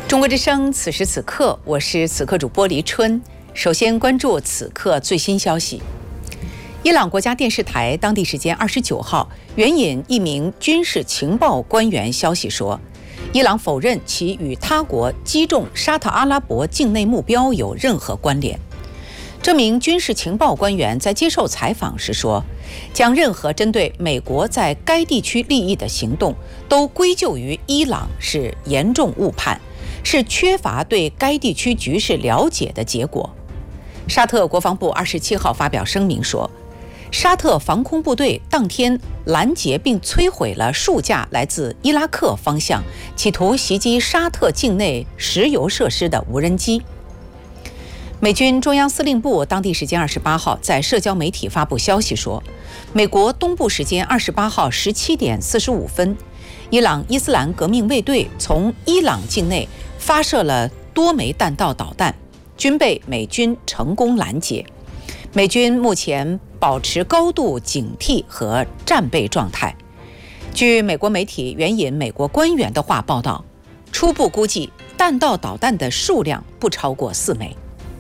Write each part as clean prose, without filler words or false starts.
中国之声，此时此刻，我是此刻主播黎春。首先关注此刻最新消息。伊朗国家电视台当地时间29号援引一名军事情报官员消息说，伊朗否认其与他国击中沙特阿拉伯境内目标有任何关联。这名军事情报官员在接受采访时说，将任何针对美国在该地区利益的行动都归咎于伊朗是严重误判，是缺乏对该地区局势了解的结果。沙特国防部27号发表声明说，沙特防空部队当天拦截并摧毁了数架来自伊拉克方向企图袭击沙特境内石油设施的无人机。美军中央司令部当地时间28号在社交媒体发布消息说，美国东部时间28号17点45分，伊朗伊斯兰革命卫队从伊朗境内发射了多枚弹道导弹，均被美军成功拦截。美军目前保持高度警惕和战备状态。据美国媒体援引美国官员的话报道，初步估计弹道导弹的数量不超过4枚。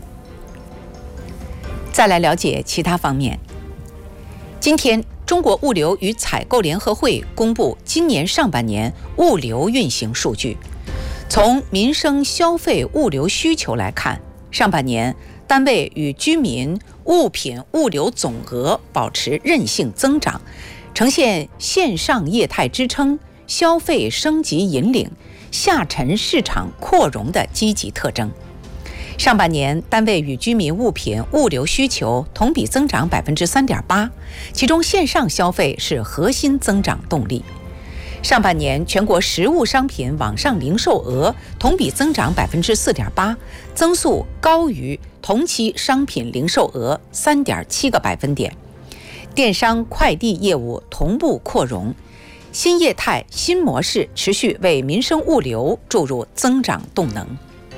再来了解其他方面。今天，中国物流与采购联合会公布今年上半年物流运行数据。从民生消费物流需求来看，上半年单位与居民物品物流总额保持韧性增长，呈现线上业态支撑、消费升级引领、下沉市场扩容的积极特征。上半年单位与居民物品物流需求同比增长 3.8%， 其中线上消费是核心增长动力。上半年全国实物商品网上零售额同比增长 4.8%， 增速高于同期商品零售额 3.7个百分点。电商快递业务同步扩容，新业态新模式持续为民生物流注入增长动能。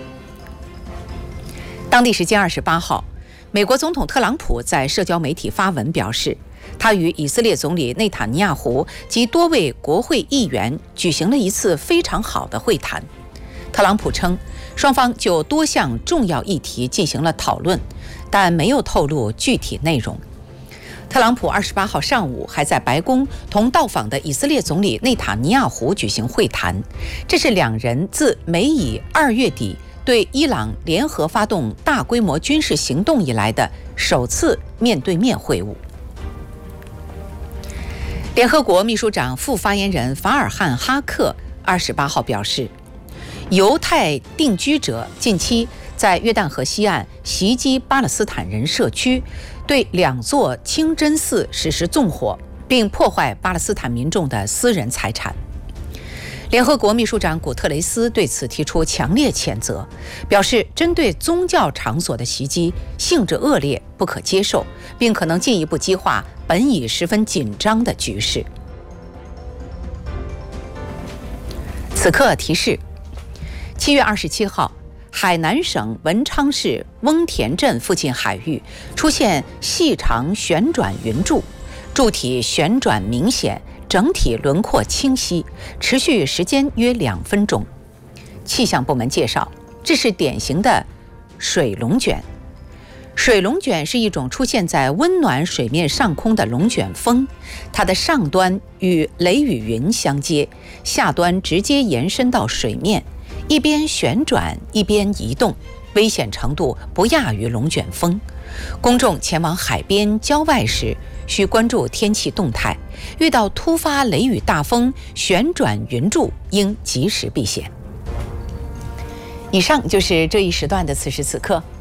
当地时间28号，美国总统特朗普在社交媒体发文表示，他与以色列总理内塔尼亚胡及多位国会议员举行了一次非常好的会谈。特朗普称，双方就多项重要议题进行了讨论，但没有透露具体内容。特朗普28号上午还在白宫同到访的以色列总理内塔尼亚胡举行会谈，这是两人自美以2月底对伊朗联合发动大规模军事行动以来的首次面对面会晤。联合国秘书长副发言人法尔汉·哈克28号表示，犹太定居者近期在约旦河西岸袭击巴勒斯坦人社区，对2座清真寺实施纵火，并破坏巴勒斯坦民众的私人财产。联合国秘书长古特雷斯对此提出强烈谴责，表示针对宗教场所的袭击性质恶劣，不可接受，并可能进一步激化本已十分紧张的局势。此刻提示：7月27号，海南省文昌市翁田镇附近海域出现细长旋转云柱，柱体旋转明显，整体轮廓清晰，持续时间约2分钟。气象部门介绍，这是典型的水龙卷。水龙卷是一种出现在温暖水面上空的龙卷风，它的上端与雷雨云相接，下端直接延伸到水面，一边旋转一边移动，危险程度不亚于龙卷风。公众前往海边郊外时需关注天气动态，遇到突发雷雨大风、旋转云柱应及时避险。以上就是这一时段的此时此刻，